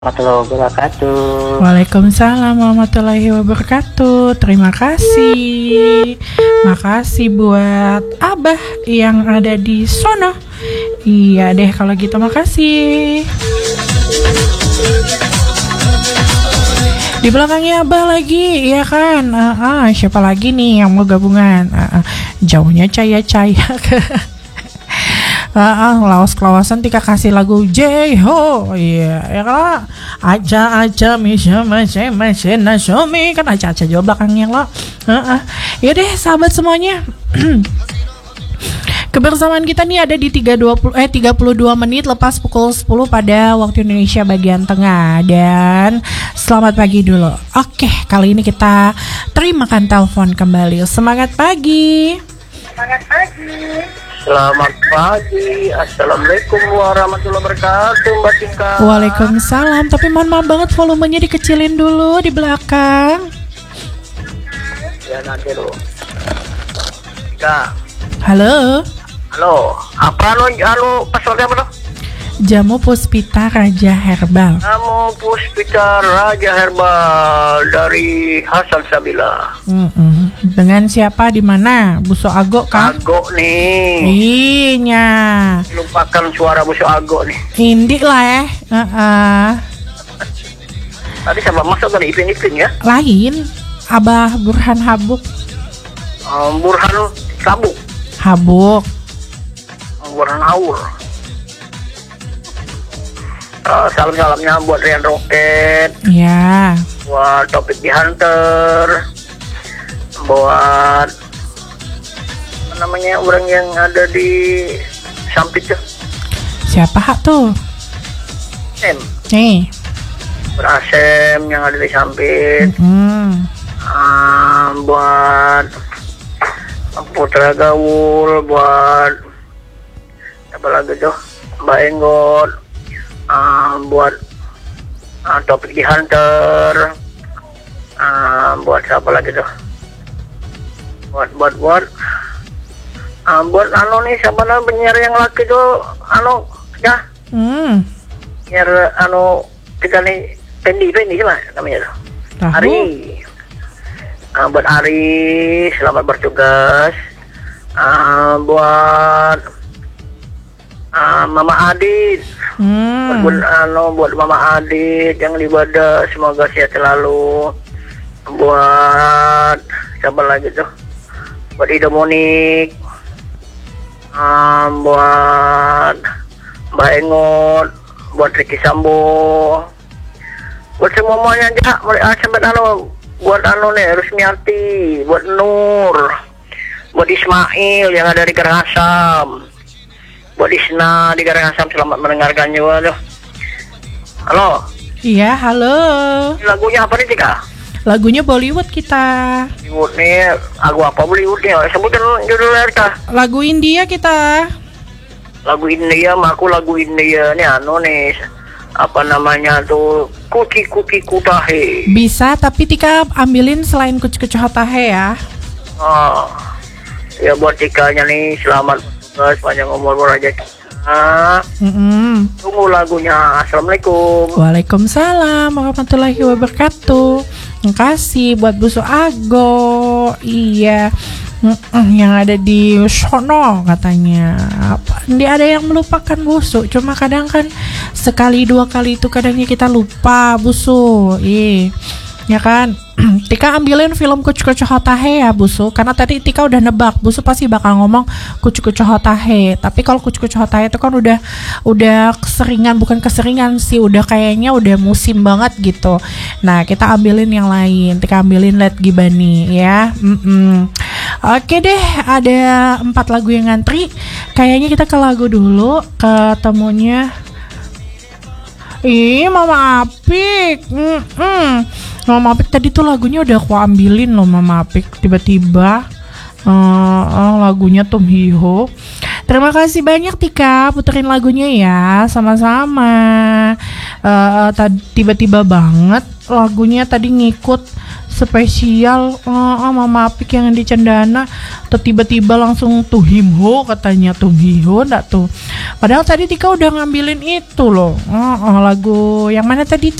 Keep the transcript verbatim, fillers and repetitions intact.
Warahmatullahi wabarakatuh. Waalaikumsalam warahmatullahi wabarakatuh. Terima kasih. Makasih buat Abah yang ada di sono. Iya deh kalau gitu, makasih. Di belakangnya Abah lagi, iya kan? Uh, uh, siapa lagi nih yang mau gabungan? Uh, uh, jauhnya caya-caya ke Ah, uh, lawas-lawasan tika kasih lagu J-Ho. Iya, ya kalau aja-aja misha masih masih nasomi kan aja-aja juga belakangnya lo. Heeh. Uh, uh. Ya deh sahabat semuanya. Kebersamaan kita nih ada di tiga puluh dua menit lepas pukul sepuluh pada waktu Indonesia bagian tengah. Dan selamat pagi dulu. Oke, kali ini kita terimakan telepon kembali. Semangat pagi. Semangat pagi. Selamat pagi. Assalamualaikum warahmatullahi wabarakatuh, Mbak Tika. Waalaikumsalam. Tapi mohon maaf banget volumenya dikecilin dulu di belakang. Ya nanti dulu. Tika. Halo. Halo. Apa lo? Halo. Passwordnya apa lo? Jamu Puspita Raja Herbal. Jamu Puspita Raja Herbal dari Hasan Sabila. Mm-mm. Dengan siapa di mana? Buso Ago kan? Ago nih. Iya. Lupakan suara Buso Ago nih. Indi lah ya. Uh-uh. Tadi sama masuk tadi Ipin-Ipin ya? Lain. Abah Burhan Habuk. Um, Burhan Sabuk. Habuk. Um, Burhan Haur. Uh, salam-salamnya buat Rian Roket. Ya. Buat Topik di Hunter. Buat apa namanya orang yang ada di Sampit tuh. Siapa hak tuh? Sem. Nih. Berasem yang ada di Sampit. Hmm. Uh, buat Putra Gaul, buat apa lagi tuh? Mbak Enggot. Uh, buat uh, Topik di Hunter. Uh, buat siapa lagi tuh? Buat buat buat uh, buat anu nih siapa namanya penyiar yang laki tuh anu ya Hmm. penyiar anu kita nih Pendi Pendi siapa namanya tuh? Tahu. Ari. Uh, buat Ari selamat bertugas. Uh, buat uh, Mama Adit. Hmm. Buat anu buat Mama Adit yang ibadah semoga sehat selalu. Buat siapa lagi tuh? Buat Ida Monik. Um, buat Mbak Engot, buat Ricky Sambo. Buat semuanya aja, mereka sampai anu buat anu nih Rusmiati, buat Nur. Buat Ismail yang ada di Karangasem. Buat Isna di Karangasem selamat mendengarkan juga tuh. Halo. Iya, halo. Lagunya apa nih Tika? Lagunya Bollywood kita. Bollywood nih, lagu apa Bollywood nih? Sebutin judulnya Tika. Lagu India kita. Lagu India, mah aku lagu India nih anu nih apa namanya tuh Kuki Kuki Kutahe. Bisa, tapi Tika ambilin selain kucu-kucu hotahe ya. Oh, ya buat Tikanya nih selamat sepanjang umur berrejeki. Ah, Mm-mm. tunggu lagunya. Assalamualaikum. Waalaikumsalam warahmatullahi wabarakatuh. Terima kasih buat Buso Ago. Iya. Mm-mm, yang ada di sono katanya. Apa? Dia ada yang melupakan Buso. Cuma kadang kan sekali dua kali itu kadangnya kita lupa Buso. Iya. Ya kan? Tika ambilin film Kucu-Kucu Hotahe ya Busu. Karena tadi Tika udah nebak Busu pasti bakal ngomong Kucu-Kucu Hotahe. Tapi kalau Kucu-Kucu Hotahe itu kan udah Udah keseringan, bukan keseringan sih, udah kayaknya udah musim banget gitu. Nah kita ambilin yang lain. Tika ambilin Let Gibani ya. Mm-mm. Oke deh, ada empat lagu yang ngantri. Kayaknya kita ke lagu dulu. Ketemunya Ih Mama Apik. Mm-mm. Mama Apik tadi tuh lagunya udah aku ambilin loh Mama Apik. Tiba-tiba uh, uh, lagunya Tom Hiho. Terima kasih banyak Tika puterin lagunya ya. Sama-sama. uh, uh, Tiba-tiba banget lagunya tadi ngikut spesial uh, uh, Mama Apik yang di Cendana, atau tiba-tiba langsung tuh himho katanya, tuh hiho ndak tuh. Padahal tadi Tika udah ngambilin itu loh. Uh, uh, lagu yang mana tadi